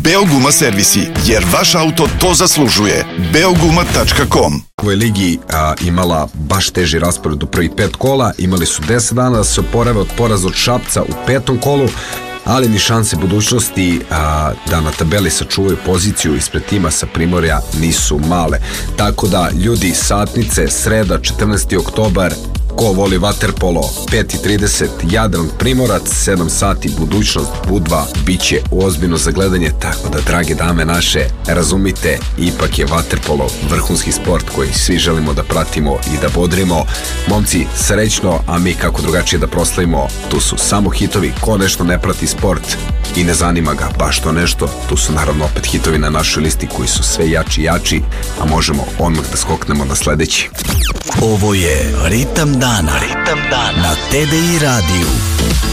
Beoguma servisi, jer vaš auto to zaslužuje. Beoguma.com. U ovoj ligi imala baš teži raspored do prvih 5 kola, imali su 10 dana da se oporave od poraza od Šapca u 5. kolu, ali ni šanse budućnosti da na tabeli sačuvaju poziciju ispred tima sa Primorja nisu male. Tako da, ljudi, satnice, sreda, 14. oktobar, ko voli vaterpolo, 5:30 Jadran Primorac, 7 sati budućnost Budva, bit će ozbiljno za gledanje, tako da, drage dame naše, razumite, ipak je vaterpolo vrhunski sport koji svi želimo da pratimo i da bodrimo. Momci, srećno, a mi kako drugačije da proslavimo, tu su samo hitovi. Ko nešto ne prati sport i ne zanima ga baš to nešto, tu su naravno opet hitovi na našoj listi koji su sve jači i jači, a možemo odmah da skoknemo na sledeći. Ovo je Ritam dana na TDI radiju.